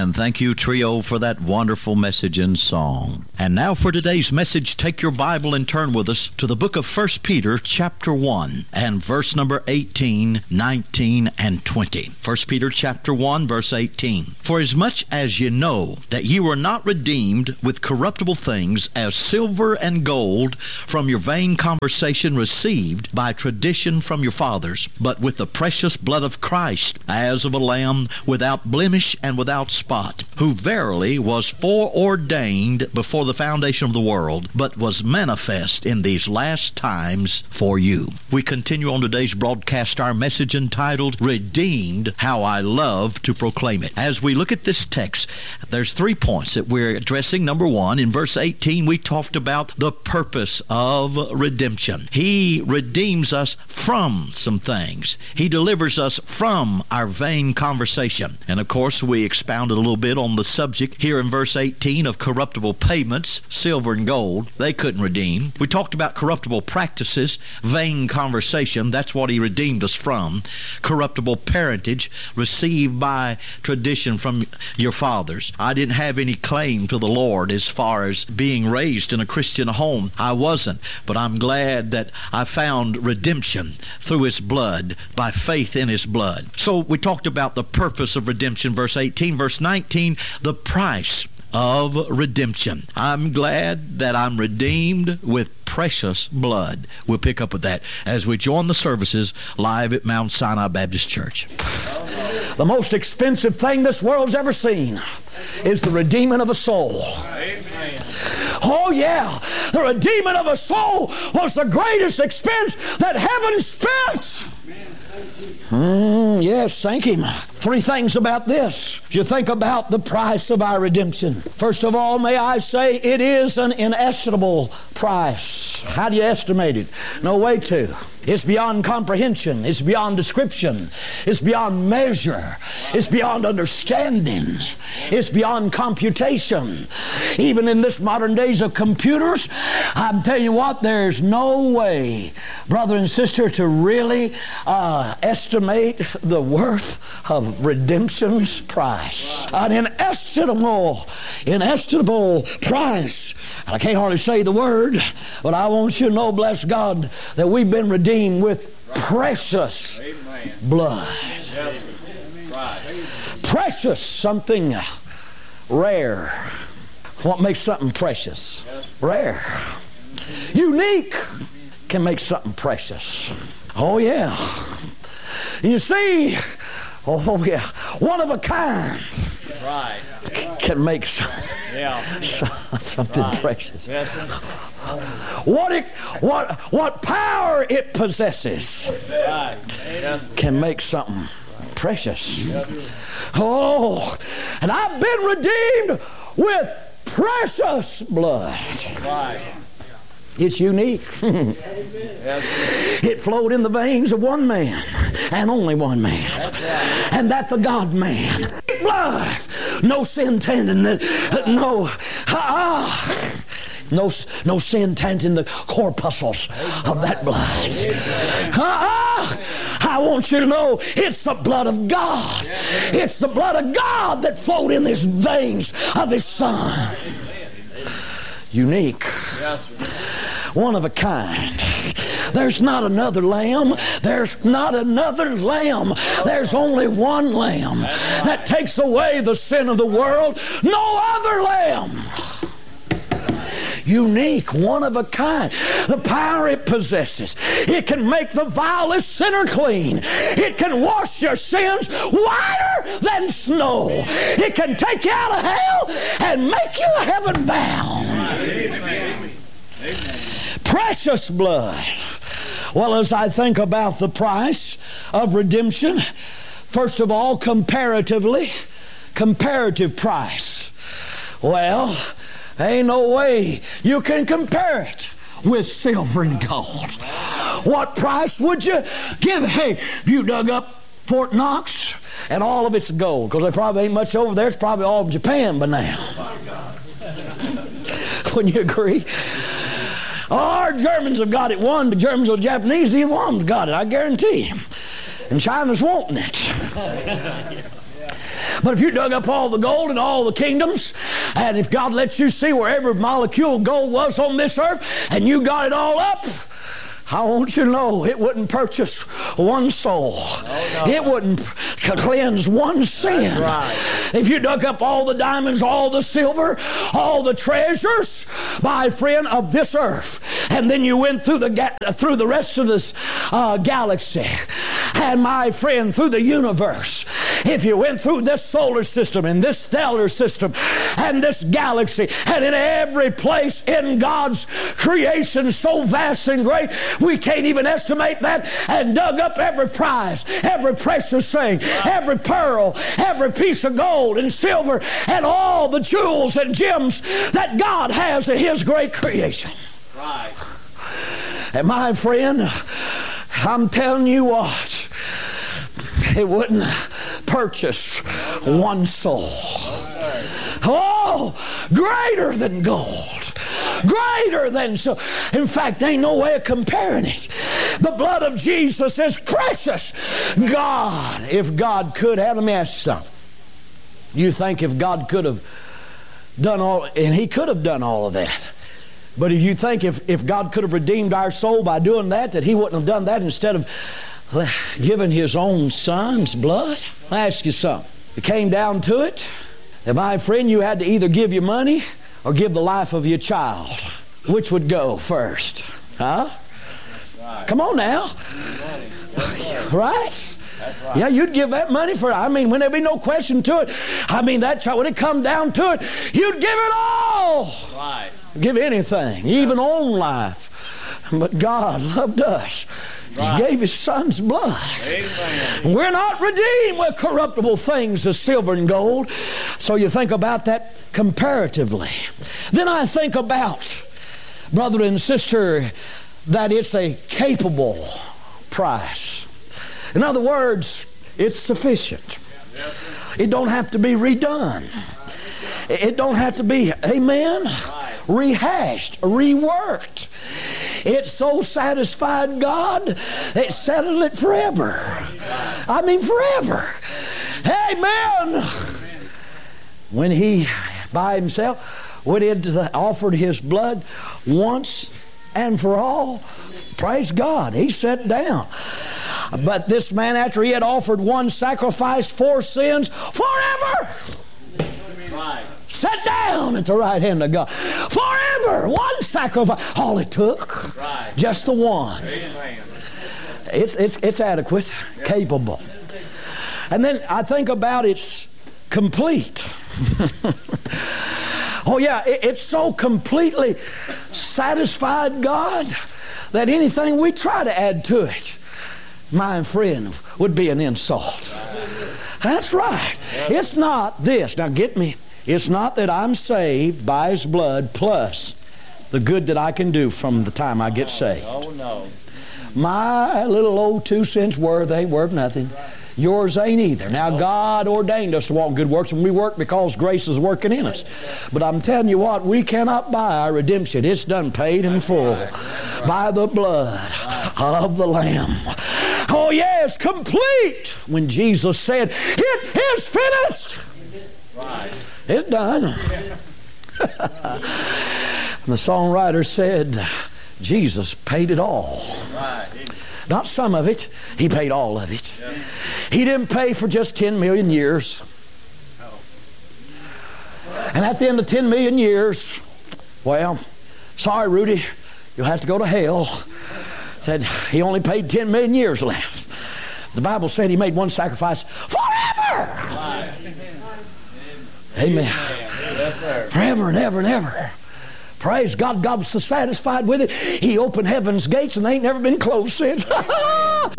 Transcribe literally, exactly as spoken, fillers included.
Amen. Thank you, Trio, for that wonderful message and song. And now for today's message, take your Bible and turn with us to the book of First Peter, chapter one, and verse number eighteen, nineteen, and twenty. First Peter, chapter one, verse eighteen. For as much as ye know that ye were not redeemed with corruptible things as silver and gold from your vain conversation received by tradition from your fathers, but with the precious blood of Christ, as of a lamb without blemish and without spot, who verily was foreordained before the foundation of the world, but was manifest in these last times for you. We continue on today's broadcast our message entitled, Redeemed, How I Love to Proclaim It. As we look at this text, there's three points that we're addressing. Number one, in verse eighteen, we talked about the purpose of redemption. He redeems us from some things. He delivers us from our vain conversation. And of course, we expounded a little bit on the subject here in verse eighteen of corruptible payments, silver and gold. They couldn't redeem. We talked about corruptible practices, vain conversation. That's what he redeemed us from. Corruptible parentage received by tradition from your fathers. I didn't have any claim to the Lord as far as being raised in a Christian home. I wasn't, but I'm glad that I found redemption through his blood, by faith in his blood. So we talked about the purpose of redemption, verse eighteen. Verse nineteen, the price of redemption. I'm glad that I'm redeemed with precious blood. We'll pick up with that as we join the services live at Mount Sinai Baptist Church. The most expensive thing this world's ever seen is the redeeming of a soul. Amen. Oh yeah, the redeeming of a soul was the greatest expense that heaven spent. Mm, yes, thank him. Three things about this. You think about the price of our redemption. First of all, may I say it is an inestimable price. How do you estimate it? No way to. It's beyond comprehension. It's beyond description. It's beyond measure. It's beyond understanding. It's beyond computation. Even in this modern days of computers, I'm telling you what, there's no way, brother and sister, to really uh, estimate the worth of redemption's price. An inestimable, inestimable price. I can't hardly say the word, but I want you to know, bless God, that we've been redeemed with precious Amen. Blood. Yes. Precious, something rare. What makes something precious? Yes. Rare. Unique can make something precious. Oh yeah. You see, oh yeah, one of a kind. Right. Can make some, yeah. something right. precious. Yes. What it, what, what power it possesses right. can make something precious. Oh, and I've been redeemed with precious blood. Right. It's unique. It flowed in the veins of one man, and only one man, and that the God-man. Blood, no sin tainting, no, ah, no, no sin tainting the corpuscles of that blood. Ah, I want you to know it's the blood of God. It's the blood of God that flowed in these veins of His Son. Unique. One of a kind. There's not another lamb. There's not another lamb. There's only one lamb that takes away the sin of the world. No other lamb. Unique, one of a kind. The power it possesses. It can make the vilest sinner clean. It can wash your sins whiter than snow. It can take you out of hell and make you heaven bound. Amen. Amen. Precious blood. Well, as I think about the price of redemption, first of all, comparatively, comparative price. Well, ain't no way you can compare it with silver and gold. What price would you give? Hey, if you dug up Fort Knox and all of its gold, because there probably ain't much over there, it's probably all of Japan by now. Wouldn't you agree? Our Germans have got it won, but Germans or Japanese, either one of them's got it, I guarantee you. And China's wanting it. But if you dug up all the gold in all the kingdoms, and if God lets you see where every molecule of gold was on this earth, and you got it all up, I want you to know it wouldn't purchase one soul. Oh, no. It wouldn't cleanse one sin. Right. If you dug up all the diamonds, all the silver, all the treasures, my friend, of this earth, and then you went through the ga- through the rest of this uh, galaxy, and my friend, through the universe, if you went through this solar system and this stellar system and this galaxy, and in every place in God's creation so vast and great, we can't even estimate that, and dug up every prize, every precious thing, every pearl, every piece of gold and silver, and all the jewels and gems that God has in His great creation. Right. And my friend, I'm telling you what, it wouldn't purchase one soul. Oh, greater than gold. Greater than so. In fact, there ain't no way of comparing it. The blood of Jesus is precious. God, if God could have, let me ask you something. You think if God could have done all, and He could have done all of that, but if you think if, if God could have redeemed our soul by doing that, that He wouldn't have done that instead of giving His own Son's blood? I'll ask you something. It came down to it, and my friend, you had to either give your money or give the life of your child. Which would go first? Huh? Right. Come on now. Right? Right? Yeah, you'd give that money for it. I mean, when there'd be no question to it. I mean, that child, when it come down to it, you'd give it all. Right. Give anything, even own life. But God loved us. Right. He gave His Son's blood. Amen. We're not redeemed with corruptible things as silver and gold. So you think about that comparatively. Then I think about, brother and sister, that it's a capable price. In other words, it's sufficient. It don't have to be redone. It don't have to be, amen, rehashed, reworked. It so satisfied God, it settled it forever. I mean, forever. Amen. When He, by Himself, went into the, offered His blood once and for all, praise God, He sat down. But this man, after he had offered one sacrifice for sins forever, right, sat down at the right hand of God. Forever, one sacrifice. All it took, right, just the one. Amen. It's, it's, it's adequate, yep, capable. And then I think about it's complete. Oh yeah, it, it's so completely satisfied God that anything we try to add to it, my friend, would be an insult. That's right. It's not this. Now get me. It's not that I'm saved by His blood plus the good that I can do from the time I get saved. Oh no. My little old two cents worth ain't worth nothing. Yours ain't either. Now God ordained us to walk in good works, and we work because grace is working in us. But I'm telling you what, we cannot buy our redemption. It's done paid in full by the blood of the Lamb. Oh yeah, it's complete. When Jesus said, "It is finished," it's done. And the songwriter said, Jesus paid it all. Not some of it. He paid all of it. He didn't pay for just ten million years. And at the end of ten million years, well, sorry, Rudy, you'll have to go to hell. Said He only paid ten million years left. The Bible said He made one sacrifice forever. Right. Amen. Yes, sir. Forever and ever and ever. Praise God. God was so satisfied with it, He opened heaven's gates and they ain't never been closed since.